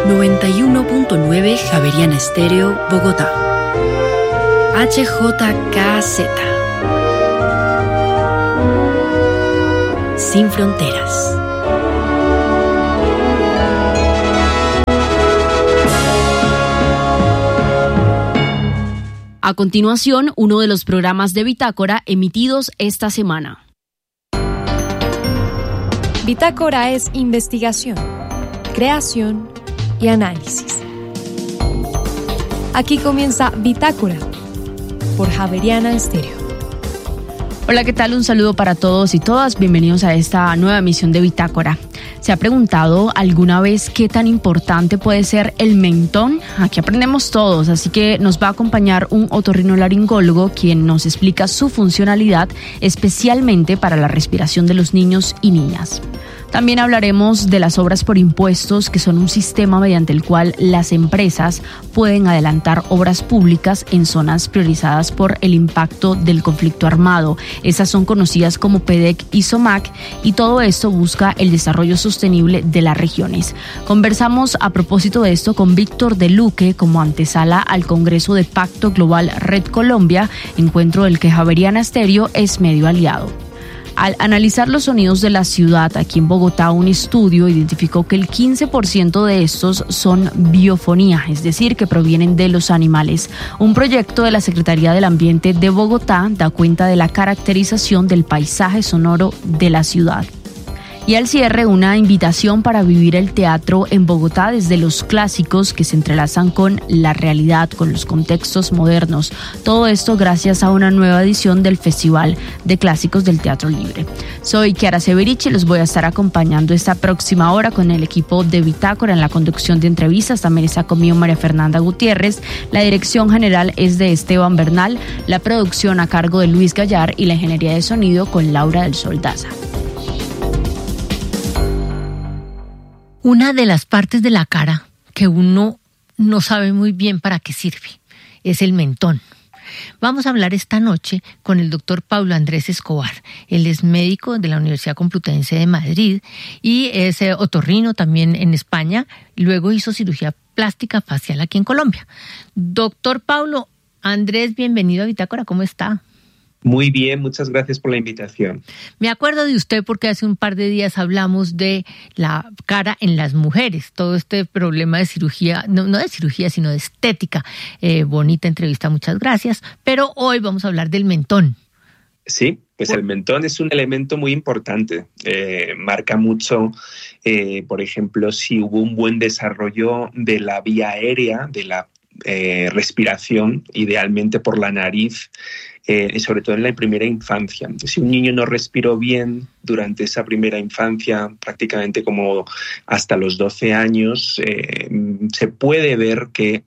91.9 Javeriana Estéreo, Bogotá. HJKZ. Sin fronteras. A continuación, uno de los programas de Bitácora emitidos esta semana. Bitácora es investigación, creación y análisis. Aquí comienza Bitácora por Javeriana Estéreo. Hola, ¿qué tal? Un saludo para todos y todas. Bienvenidos a esta nueva emisión de Bitácora. ¿Se ha preguntado alguna vez qué tan importante puede ser el mentón? Aquí aprendemos todos, así que nos va a acompañar un otorrinolaringólogo quien nos explica su funcionalidad, especialmente para la respiración de los niños y niñas. También hablaremos de las obras por impuestos, que son un sistema mediante el cual las empresas pueden adelantar obras públicas en zonas priorizadas por el impacto del conflicto armado. Esas son conocidas como PEDEC y SOMAC, y todo esto busca el desarrollo sostenible de las regiones. Conversamos a propósito de esto con Víctor de Luque como antesala al Congreso de Pacto Global Red Colombia, encuentro del que Javeriana Estéreo es medio aliado. Al analizar los sonidos de la ciudad, aquí en Bogotá, un estudio identificó que el 15% de estos son biofonía, es decir, que provienen de los animales. Un proyecto de la Secretaría del Ambiente de Bogotá da cuenta de la caracterización del paisaje sonoro de la ciudad. Y al cierre, una invitación para vivir el teatro en Bogotá desde los clásicos que se entrelazan con la realidad, con los contextos modernos. Todo esto gracias a una nueva edición del Festival de Clásicos del Teatro Libre. Soy Chiara Severich y los voy a estar acompañando esta próxima hora con el equipo de Bitácora en la conducción de entrevistas. También está conmigo María Fernanda Gutiérrez. La dirección general es de Esteban Bernal, la producción a cargo de Luis Gallar y la ingeniería de sonido con Laura del Sol Daza. Una de las partes de la cara que uno no sabe muy bien para qué sirve es el mentón. Vamos a hablar esta noche con el doctor Pablo Andrés Escobar. Él es médico de la Universidad Complutense de Madrid y es otorrino también en España. Luego hizo cirugía plástica facial aquí en Colombia. Doctor Pablo Andrés, bienvenido a Bitácora. ¿Cómo está? Muy bien, muchas gracias por la invitación. Me acuerdo de usted porque hace un par de días hablamos de la cara en las mujeres, todo este problema de cirugía, no de cirugía, sino de estética. Bonita entrevista, muchas gracias. Pero hoy vamos a hablar del mentón. Sí, pues el mentón es un elemento muy importante. Marca mucho, por ejemplo, si hubo un buen desarrollo de la vía aérea, de la respiración, idealmente por la nariz, sobre todo en la primera infancia. Si un niño no respiró bien durante esa primera infancia, prácticamente como hasta los 12 años, se puede ver que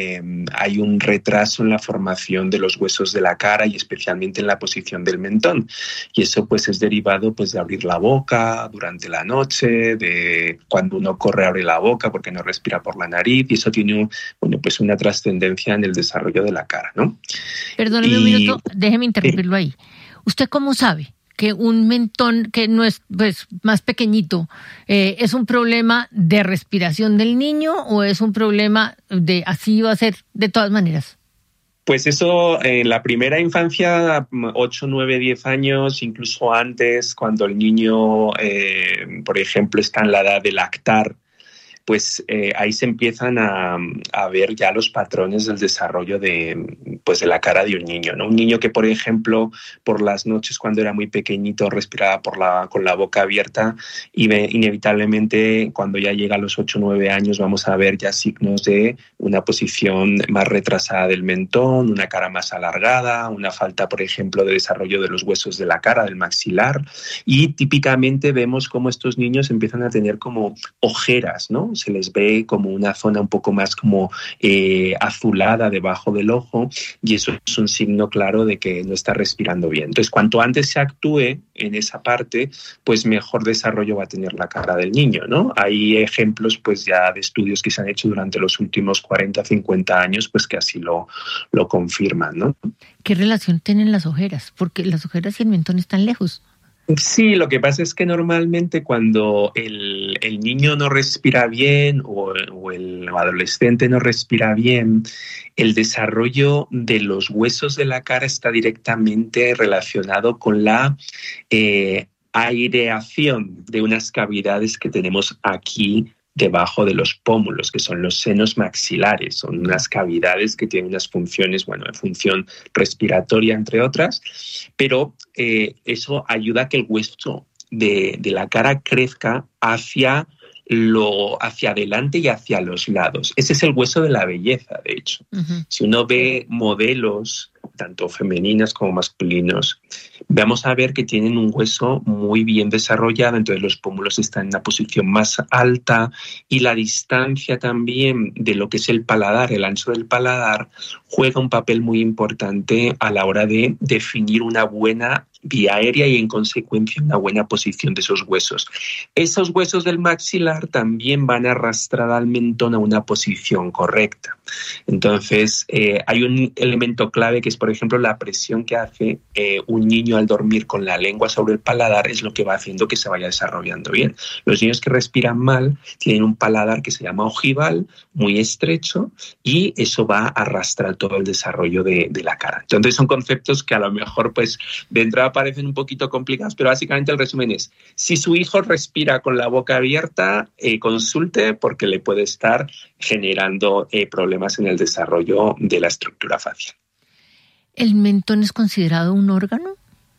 hay un retraso en la formación de los huesos de la cara y especialmente en la posición del mentón. Y eso pues es derivado pues de abrir la boca durante la noche, de cuando uno corre abre la boca porque no respira por la nariz, y eso tiene pues una trascendencia en el desarrollo de la cara, ¿no? Perdóneme un minuto, déjeme interrumpirlo ahí. ¿Usted cómo sabe que un mentón que no es pues más pequeñito es un problema de respiración del niño o es un problema de así va a ser de todas maneras? Pues eso, en la primera infancia, 8, 9, 10 años, incluso antes, cuando el niño, por ejemplo, está en la edad de lactar, pues ahí se empiezan a ver ya los patrones del desarrollo de la cara de un niño, ¿no? Un niño que, por ejemplo, por las noches cuando era muy pequeñito respiraba con la boca abierta, y inevitablemente cuando ya llega a los 8 o 9 años vamos a ver ya signos de una posición más retrasada del mentón, una cara más alargada, una falta, por ejemplo, de desarrollo de los huesos de la cara, del maxilar, y típicamente vemos cómo estos niños empiezan a tener como ojeras, ¿no? Se les ve como una zona un poco más como azulada debajo del ojo, y eso es un signo claro de que no está respirando bien. Entonces, cuanto antes se actúe en esa parte, pues mejor desarrollo va a tener la cara del niño, ¿no? Hay ejemplos pues ya de estudios que se han hecho durante los últimos 40, 50 años, pues que así lo confirman, ¿no? ¿Qué relación tienen las ojeras? Porque las ojeras y el mentón están lejos. Sí, lo que pasa es que normalmente cuando el niño no respira bien o el adolescente no respira bien, el desarrollo de los huesos de la cara está directamente relacionado con la aireación de unas cavidades que tenemos aquí debajo de los pómulos, que son los senos maxilares. Son unas cavidades que tienen unas funciones, de función respiratoria, entre otras, pero eso ayuda a que el hueso de la cara crezca hacia adelante y hacia los lados. Ese es el hueso de la belleza, de hecho. Uh-huh. Si uno ve modelos, tanto femeninas como masculinos, vamos a ver que tienen un hueso muy bien desarrollado, entonces los pómulos están en una posición más alta y la distancia también de lo que es el paladar, el ancho del paladar, juega un papel muy importante a la hora de definir una buena vía aérea y en consecuencia una buena posición de esos huesos. Esos huesos del maxilar también van a arrastrar al mentón a una posición correcta. Entonces hay un elemento clave que es, por ejemplo, la presión que hace un niño al dormir con la lengua sobre el paladar es lo que va haciendo que se vaya desarrollando bien. Los niños que respiran mal tienen un paladar que se llama ojival, muy estrecho, y eso va a arrastrar todo el desarrollo de la cara. Entonces son conceptos que a lo mejor pues de entrada parecen un poquito complicados, pero básicamente el resumen es: si su hijo respira con la boca abierta, consulte, porque le puede estar generando problemas en el desarrollo de la estructura facial. ¿El mentón es considerado un órgano?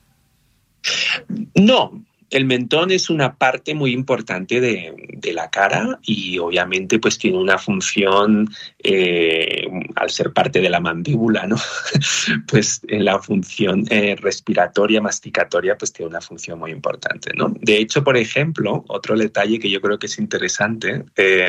No. El mentón es una parte muy importante de la cara y obviamente pues tiene una función, al ser parte de la mandíbula, ¿no? Pues en la función respiratoria, masticatoria, pues tiene una función muy importante, ¿no? De hecho, por ejemplo, otro detalle que yo creo que es interesante,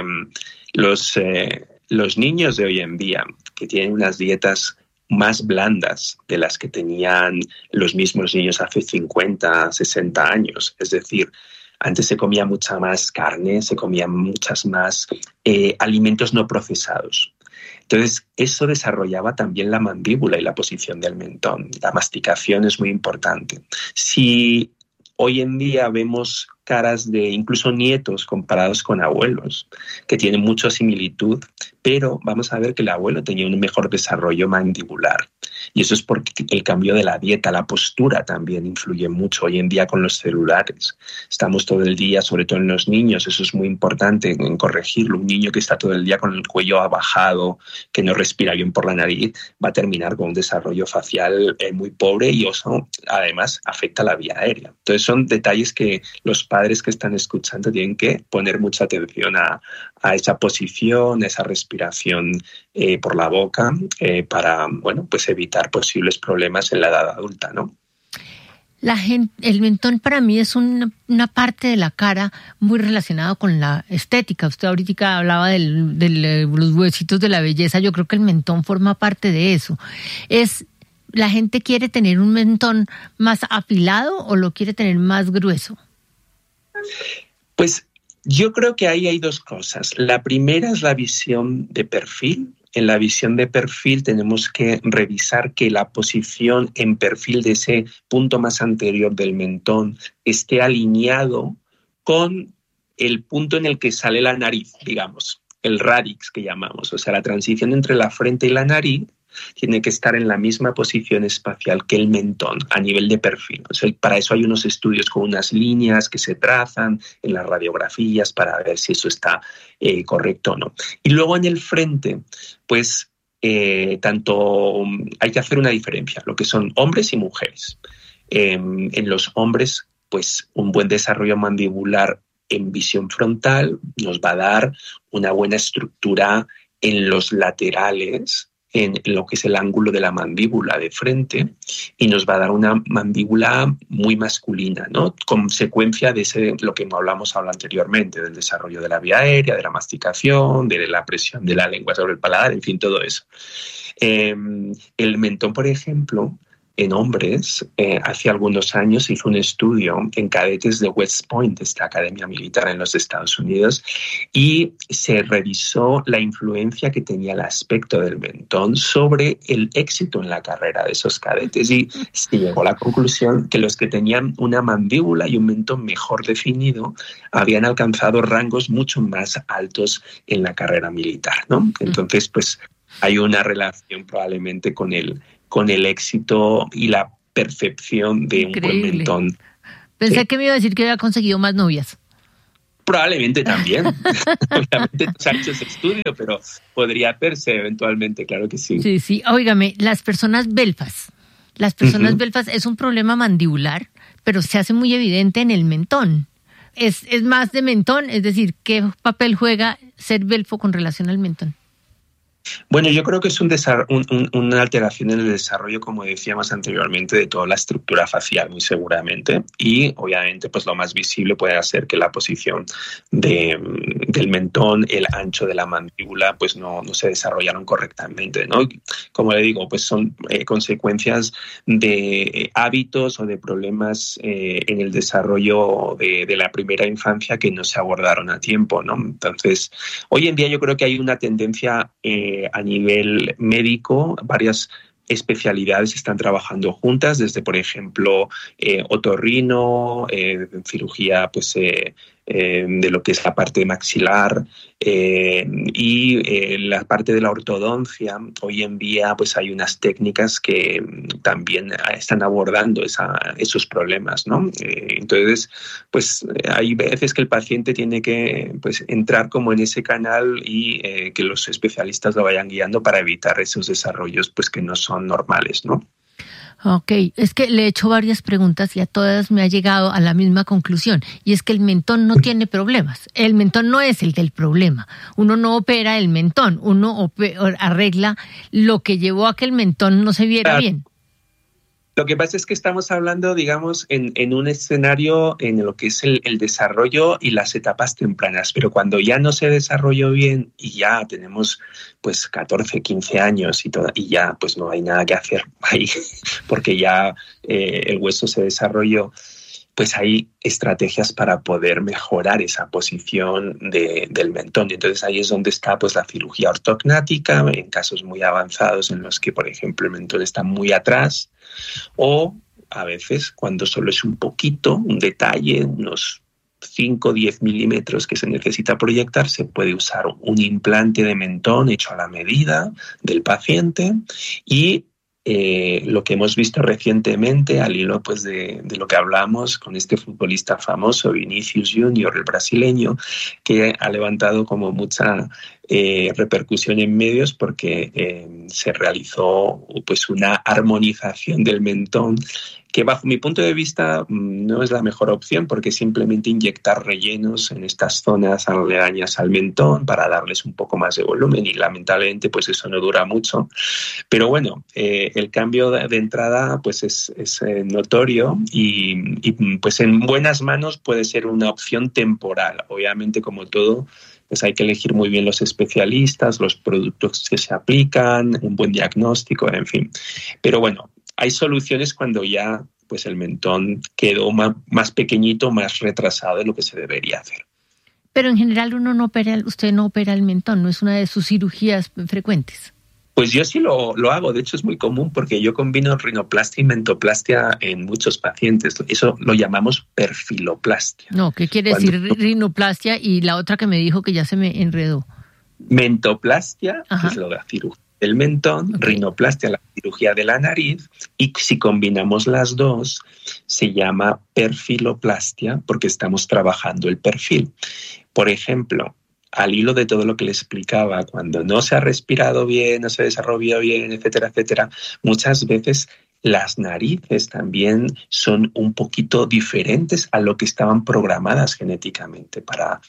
los niños de hoy en día que tienen unas dietas más blandas de las que tenían los mismos niños hace 50, 60 años. Es decir, antes se comía mucha más carne, se comían muchas más alimentos no procesados. Entonces, eso desarrollaba también la mandíbula y la posición del mentón. La masticación es muy importante. Si hoy en día vemos caras de incluso nietos comparados con abuelos, que tienen mucha similitud, pero vamos a ver que el abuelo tenía un mejor desarrollo mandibular. Y eso es porque el cambio de la dieta, la postura también influye mucho. Hoy en día con los celulares estamos todo el día, sobre todo en los niños, eso es muy importante en corregirlo. Un niño que está todo el día con el cuello abajado, que no respira bien por la nariz, va a terminar con un desarrollo facial muy pobre y eso además afecta la vía aérea. Entonces son detalles que los padres que están escuchando tienen que poner mucha atención a esa posición, a esa respiración por la boca para, pues evitar posibles problemas en la edad adulta, ¿no? El mentón para mí es una parte de la cara muy relacionada con la estética. Usted ahorita hablaba de los huesitos de la belleza. Yo creo que el mentón forma parte de eso. ¿La gente quiere tener un mentón más afilado o lo quiere tener más grueso? Pues yo creo que ahí hay dos cosas. La primera es la visión de perfil. En la visión de perfil tenemos que revisar que la posición en perfil de ese punto más anterior del mentón esté alineado con el punto en el que sale la nariz, digamos, el radix que llamamos. O sea, la transición entre la frente y la nariz tiene que estar en la misma posición espacial que el mentón a nivel de perfil. O sea, para eso hay unos estudios con unas líneas que se trazan en las radiografías para ver si eso está correcto o no. Y luego en el frente, pues tanto hay que hacer una diferencia, lo que son hombres y mujeres. En los hombres, pues un buen desarrollo mandibular en visión frontal nos va a dar una buena estructura en los laterales, en lo que es el ángulo de la mandíbula de frente, y nos va a dar una mandíbula muy masculina, ¿no? Consecuencia de lo que hablamos anteriormente, del desarrollo de la vía aérea, de la masticación, de la presión de la lengua sobre el paladar, en fin, todo eso. El mentón, por ejemplo, en hombres, hace algunos años se hizo un estudio en cadetes de West Point, esta academia militar en los Estados Unidos, y se revisó la influencia que tenía el aspecto del mentón sobre el éxito en la carrera de esos cadetes, y se llegó a la conclusión que los que tenían una mandíbula y un mentón mejor definido habían alcanzado rangos mucho más altos en la carrera militar, ¿no? Entonces, pues hay una relación probablemente con el éxito y la percepción de un buen mentón. Pensé que me iba a decir que había conseguido más novias. Probablemente también. Obviamente no se ha hecho ese estudio, pero podría hacerse eventualmente, claro que sí. Sí, sí. Óigame, las personas belfas. Las personas belfas es un problema mandibular, pero se hace muy evidente en el mentón. Es más de mentón, es decir, ¿qué papel juega ser belfo con relación al mentón? Bueno, yo creo que es una alteración en el desarrollo, como decíamos anteriormente, de toda la estructura facial, muy seguramente. Y obviamente, pues lo más visible puede ser que la posición del mentón, el ancho de la mandíbula, pues no se desarrollaron correctamente, ¿no? Como le digo, pues son consecuencias de hábitos o de problemas en el desarrollo de la primera infancia que no se abordaron a tiempo, ¿no? Entonces, hoy en día yo creo que hay una tendencia a nivel médico, varias especialidades están trabajando juntas, desde, por ejemplo, otorrino, cirugía pues, de lo que es la parte maxilar y la parte de la ortodoncia. Hoy en día pues, hay unas técnicas que también están abordando esos problemas, ¿no? Entonces, pues hay veces que el paciente tiene que pues, entrar como en ese canal y que los especialistas lo vayan guiando para evitar esos desarrollos pues, que no son normales, ¿no? Ok, es que le he hecho varias preguntas y a todas me ha llegado a la misma conclusión, y es que el mentón no tiene problemas. El mentón no es el del problema. Uno no opera el mentón, uno arregla lo que llevó a que el mentón no se viera bien. Lo que pasa es que estamos hablando, digamos, en un escenario en lo que es el desarrollo y las etapas tempranas, pero cuando ya no se desarrolló bien y ya tenemos pues 14, 15 años y ya pues no hay nada que hacer ahí porque ya el hueso se desarrolló, pues hay estrategias para poder mejorar esa posición del mentón. Y entonces ahí es donde está pues, la cirugía ortognática, en casos muy avanzados en los que, por ejemplo, el mentón está muy atrás, o a veces cuando solo es un poquito, un detalle, unos 5 o 10 milímetros que se necesita proyectar, se puede usar un implante de mentón hecho a la medida del paciente. Y lo que hemos visto recientemente, al hilo pues, de lo que hablamos con este futbolista famoso, Vinicius Junior, el brasileño, que ha levantado como mucha repercusión en medios porque se realizó pues, una armonización del mentón que bajo mi punto de vista no es la mejor opción, porque simplemente inyectar rellenos en estas zonas aledañas al mentón para darles un poco más de volumen, y lamentablemente pues eso no dura mucho. Pero bueno, el cambio de entrada pues es notorio y pues en buenas manos puede ser una opción temporal. Obviamente, como todo, pues hay que elegir muy bien los especialistas, los productos que se aplican, un buen diagnóstico, en fin. Pero bueno, hay soluciones cuando ya pues el mentón quedó más pequeñito, más retrasado de lo que se debería hacer. Pero en general usted no opera el mentón, no es una de sus cirugías frecuentes. Pues yo sí lo hago, de hecho es muy común porque yo combino rinoplastia y mentoplastia en muchos pacientes. Eso lo llamamos perfiloplastia. No, ¿qué quiere decir rinoplastia? Y la otra que me dijo que ya se me enredó. Mentoplastia, que es lo de la cirugía del mentón, okay. Rinoplastia, la cirugía de la nariz, y si combinamos las dos, se llama perfiloplastia porque estamos trabajando el perfil. Por ejemplo, al hilo de todo lo que le explicaba, cuando no se ha respirado bien, no se desarrolla bien, etcétera, etcétera, muchas veces las narices también son un poquito diferentes a lo que estaban programadas genéticamente para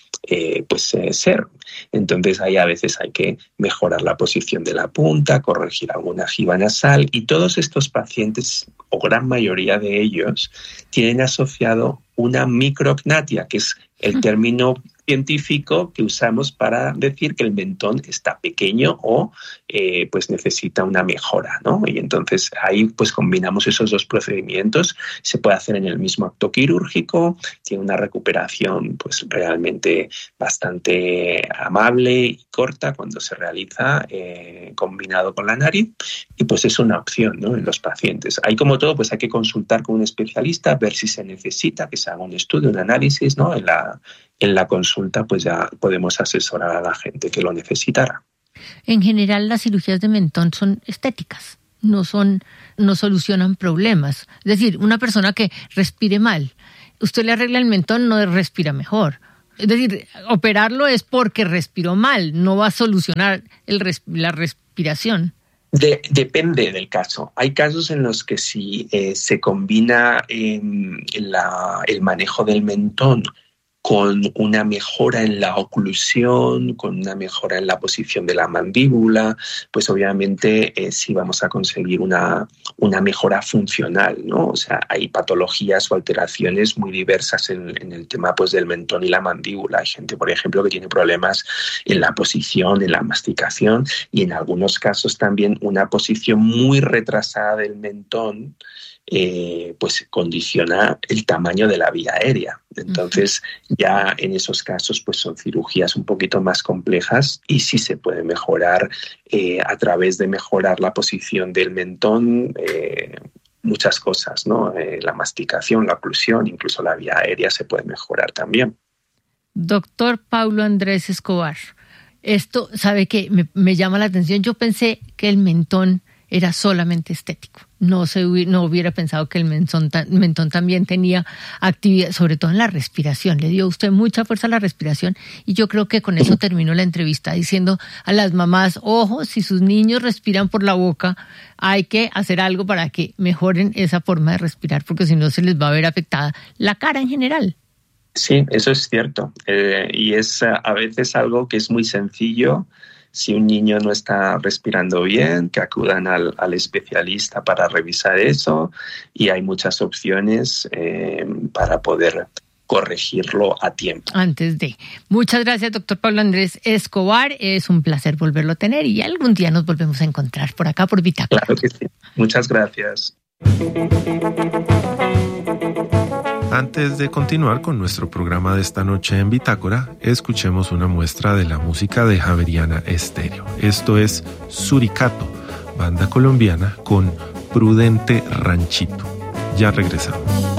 ser. Entonces ahí a veces hay que mejorar la posición de la punta, corregir alguna giba nasal, y todos estos pacientes, o gran mayoría de ellos, tienen asociado una micrognatia, que es el término científico que usamos para decir que el mentón está pequeño o pues necesita una mejora, ¿no? Y entonces ahí pues combinamos esos dos procedimientos. Se puede hacer en el mismo acto quirúrgico, tiene una recuperación pues realmente bastante amable y corta cuando se realiza combinado con la nariz, y pues es una opción, ¿no?, en los pacientes. Ahí, como todo, pues hay que consultar con un especialista, ver si se necesita que se haga un estudio, un análisis, ¿no? En la consulta pues ya podemos asesorar a la gente que lo necesitará. En general, las cirugías de mentón son estéticas, no solucionan problemas. Es decir, una persona que respire mal, usted le arregla el mentón, no respira mejor. Es decir, operarlo es porque respiró mal, no va a solucionar la respiración. Depende del caso. Hay casos en los que si se combina el manejo del mentón con una mejora en la oclusión, con una mejora en la posición de la mandíbula, pues obviamente sí vamos a conseguir una mejora funcional, ¿no? O sea, hay patologías o alteraciones muy diversas en el tema pues del mentón y la mandíbula. Hay gente, por ejemplo, que tiene problemas en la posición, en la masticación, y en algunos casos también una posición muy retrasada del mentón pues condiciona el tamaño de la vía aérea. Entonces, ya en esos casos pues son cirugías un poquito más complejas y sí se puede mejorar a través de mejorar la posición del mentón, muchas cosas, ¿no? La masticación, la oclusión, incluso la vía aérea se puede mejorar también. Doctor Paulo Andrés Escobar, esto, ¿sabe qué? Me llama la atención. Yo pensé que el mentón era solamente estético. No hubiera pensado que el mentón también tenía actividad, sobre todo en la respiración. Le dio usted mucha fuerza a la respiración, y yo creo que con eso terminó la entrevista, diciendo a las mamás: ojo, si sus niños respiran por la boca, hay que hacer algo para que mejoren esa forma de respirar, porque si no se les va a ver afectada la cara en general. Sí, eso es cierto. Y es a veces algo que es muy sencillo. Si un niño no está respirando bien, que acudan al especialista para revisar eso, y hay muchas opciones para poder corregirlo a tiempo. Antes de. Muchas gracias, doctor Paulo Andrés Escobar. Es un placer volverlo a tener, y algún día nos volvemos a encontrar por acá, por Bitácora. Claro que sí. Muchas gracias. Antes de continuar con nuestro programa de esta noche en Bitácora, escuchemos una muestra de la música de Javeriana Estéreo. Esto es Suricato, banda colombiana con Prudente Ranchito. Ya regresamos.